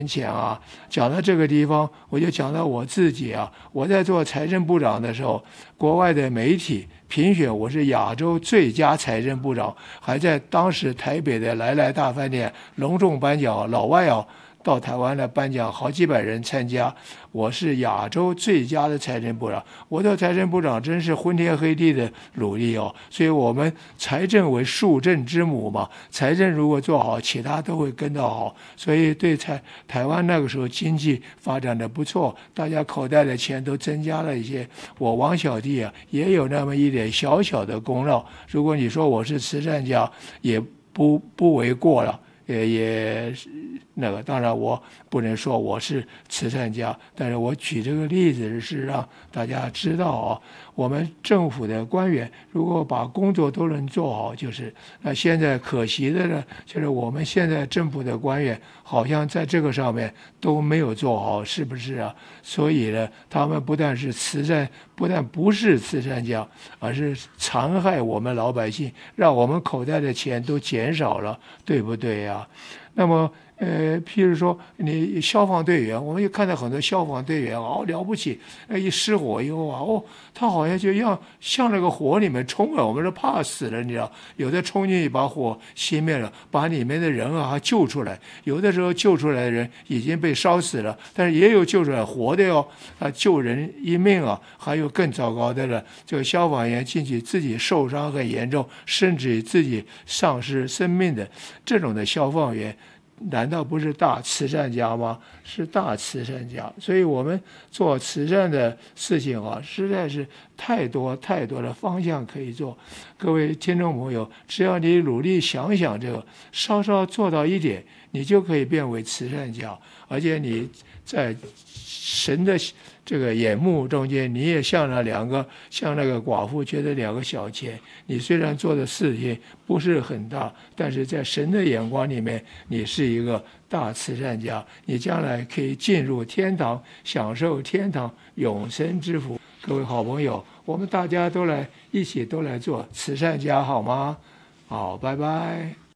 前啊，讲到这个地方，我就讲到我自己啊。我在做财政部长的时候，国外的媒体评选我是亚洲最佳财政部长，还在当时台北的来来大饭店隆重颁奖，老外啊到台湾来颁奖，好几百人参加。我是亚洲最佳的财政部长，我的财政部长真是昏天黑地的努力哦。所以我们财政为树政之母嘛，财政如果做好，其他都会跟到好。所以对台湾那个时候经济发展的不错，大家口袋的钱都增加了一些。我王小弟啊，也有那么一点小小的功劳。如果你说我是慈善家，也不为过了。也那个，当然我不能说我是慈善家，但是我举这个例子是让大家知道啊，我们政府的官员如果把工作都能做好，就是那现在可惜的呢，就是我们现在政府的官员好像在这个上面都没有做好，是不是啊？所以呢，他们不但不是慈善家，而是残害我们老百姓，让我们口袋的钱都减少了，对不对呀？那么譬如说你消防队员，我们也看到很多消防队员哦了不起，一失火以后啊，他好像就要向那个火里面冲啊，我们是怕死了，你知道，有的冲进去把火熄灭了，把里面的人啊救出来，有的时候救出来的人已经被烧死了，但是也有救出来活的哟，救人一命啊，还有更糟糕的了，这个消防员进去自己受伤很严重，甚至于自己丧失生命的这种的消防员。难道不是大慈善家吗？是大慈善家。所以我们做慈善的事情啊，实在是太多的方向可以做。各位听众朋友，只要你努力想想这个，稍稍做到一点，你就可以变为慈善家，而且你在神的这个眼目中间，你也像那个寡妇觉得2个小钱，你虽然做的事情不是很大，但是在神的眼光里面，你是一个大慈善家，你将来可以进入天堂，享受天堂永生之福。各位好朋友，我们大家一起都来做慈善家好吗？好，拜拜。